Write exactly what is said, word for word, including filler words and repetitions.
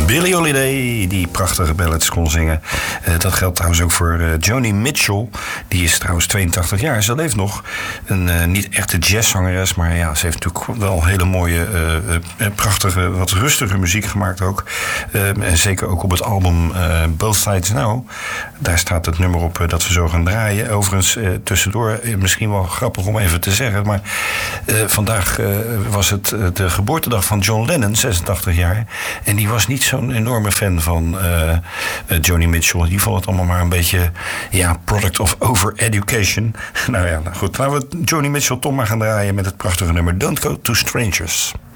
Billie Holiday, die prachtige ballads kon zingen. Uh, dat geldt trouwens ook voor uh, Joni Mitchell. Die is trouwens tweeëntachtig jaar. Ze leeft nog. Een uh, niet echte jazzzangeres, maar ja, ze heeft natuurlijk wel hele mooie, uh, uh, prachtige, wat rustige muziek gemaakt ook. Uh, en zeker ook op het album uh, Both Sides Now. Daar staat het nummer op uh, dat we zo gaan draaien. Overigens, uh, tussendoor, uh, misschien wel grappig om even te zeggen, maar uh, vandaag uh, was het uh, de geboortedag van John Lennon, zesentachtig jaar. En die was niet zo'n enorme fan van uh, uh, Joni Mitchell. Die vond het allemaal maar een beetje, ja, product of over-education. nou ja, nou goed. Laten we Joni Mitchell toch maar gaan draaien met het prachtige nummer Don't Go to Strangers.